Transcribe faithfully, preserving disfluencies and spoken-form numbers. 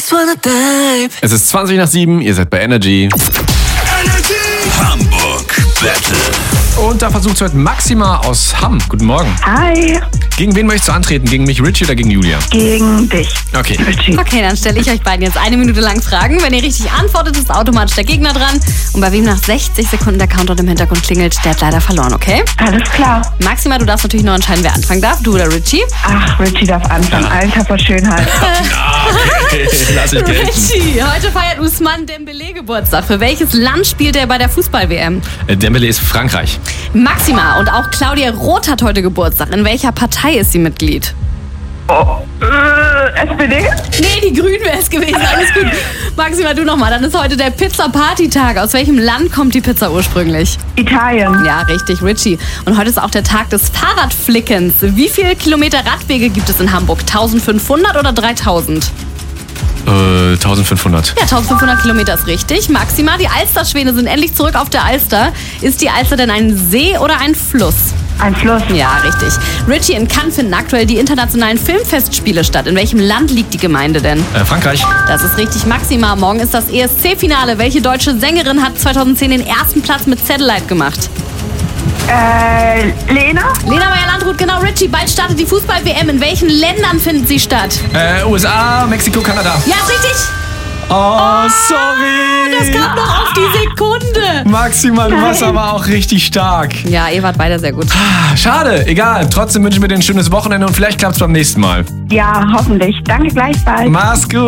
just wanna dive. Es ist zwanzig nach sieben, ihr seid bei Energy. Energy Hamburg Battle. Und da versucht heute Maxima aus Hamm. Guten Morgen. Hi, Gegen wen möchtest du antreten? Gegen mich, Richie, oder gegen Julia? gegen dich. Okay. Richie. Okay, dann stelle ich euch beiden jetzt eine Minute lang Fragen. Wenn ihr richtig antwortet, ist automatisch der Gegner dran. Und bei wem nach sechzig Sekunden der Countdown im Hintergrund klingelt, der hat leider verloren, okay? Alles klar. Maxima, du darfst natürlich noch entscheiden, wer anfangen darf. Du oder Richie? Ach, Richie darf anfangen. Alter vor Schönheit. Okay, lass ich gelten. Richie, heute feiert Ousmane Dembélé Geburtstag. Für welches Land spielt er bei der Fußball-W M? Äh, Dembélé ist Frankreich. Maxima, und auch Claudia Roth hat heute Geburtstag. In welcher Partei ist sie Mitglied? Oh, äh, S P D? Nee, die Grünen wäre es gewesen. Alles gut. Maxima, du nochmal. Dann ist heute der Pizza-Party-Tag. Aus welchem Land kommt die Pizza ursprünglich? Italien. Ja, richtig, Richie. Und heute ist auch der Tag des Fahrradflickens. Wie viele Kilometer Radwege gibt es in Hamburg? eintausendfünfhundert oder dreitausend? Äh, eintausendfünfhundert. Ja, eintausendfünfhundert Kilometer ist richtig. Maxima, die Alsterschwäne sind endlich zurück auf der Alster. Ist die Alster denn ein See oder ein Fluss? Ein Fluss. Ja, richtig. Richie, in Cannes finden aktuell die internationalen Filmfestspiele statt. In welchem Land liegt die Gemeinde denn? Äh, Frankreich. Das ist richtig, Maxima. Morgen ist das E S C-Finale. Welche deutsche Sängerin hat zweitausendzehn den ersten Platz mit Satellite gemacht? Äh, Lena? Lena Meyer-Landrut, genau. Richie, bald startet die Fußball-W M. In welchen Ländern findet sie statt? Äh, U S A, Mexiko, Kanada. Ja, ist richtig. Oh, sorry. Das kam noch auf die Sekunde. Maxima, du warst aber auch richtig stark. Ja, ihr wart beide sehr gut. Ah, schade, egal. Trotzdem wünschen wir dir ein schönes Wochenende und vielleicht klappt es beim nächsten Mal. Ja, hoffentlich. Danke gleichfalls. Mach's gut.